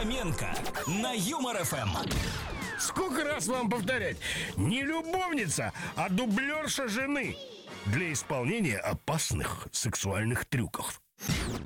Хоменко на Юмор ФМ. Сколько раз вам повторять? Не любовница, а дублерша жены для исполнения опасных сексуальных трюков.